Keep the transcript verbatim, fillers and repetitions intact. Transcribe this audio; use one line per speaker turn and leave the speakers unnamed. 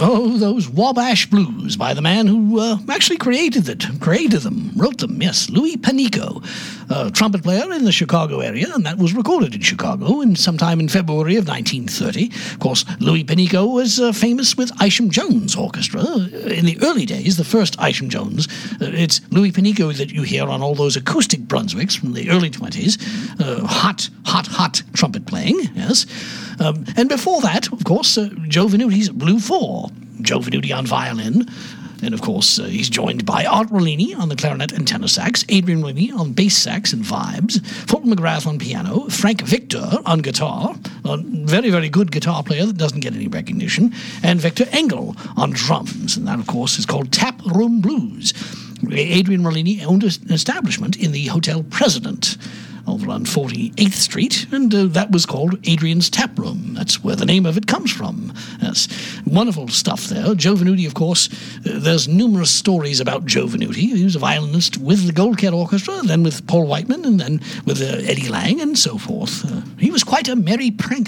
Oh, those Wabash Blues by the man who uh, actually created it, created them, wrote them, yes, Louis Panico, a trumpet player in the Chicago area, and that was recorded in Chicago in sometime in February of nineteen thirty. Of course, Louis Panico was uh, famous with Isham Jones Orchestra. In the early days, the first Isham Jones, uh, it's Louis Panico that you hear on all those acoustic Brunswicks from the early twenties. Uh, hot, hot, hot trumpet playing, yes. Um, and before that, of course, uh, Joe Venuti's Blue Four. Joe Venuti on violin. And, of course, uh, he's joined by Art Rollini on the clarinet and tenor sax, Adrian Rollini on bass sax and vibes, Fulton McGrath on piano, Frank Victor on guitar, a very, very good guitar player that doesn't get any recognition, and Victor Engel on drums. And that, of course, is called Tap Room Blues. Adrian Rollini owned an establishment in the Hotel President over on forty-eighth Street, and uh, that was called Adrian's Tap Room. That's where the name of it comes from. Yes, wonderful stuff there. Joe Venuti, of course, uh, there's numerous stories about Joe Venuti. He was a violinist with the Gold Cat Orchestra, then with Paul Whiteman, and then with uh, Eddie Lang, and so forth. Uh, he was quite a merry prankster.